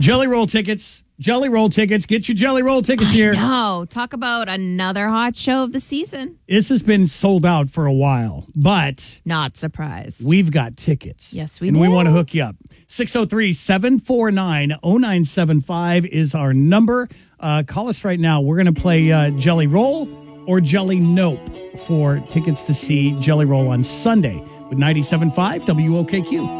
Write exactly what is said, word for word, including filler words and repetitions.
Jelly Roll tickets. Jelly Roll tickets. Get your Jelly Roll tickets here. No, talk about another hot show of the season. This has been sold out for a while, but Not surprised. we've got tickets. Yes, we and do. we want to hook you up. six oh three, seven four nine, oh nine seven five is our number. Uh, call us right now. We're going to play uh, Jelly Roll or Jelly Nope for tickets to see Jelly Roll on Sunday with ninety-seven point five W O K Q.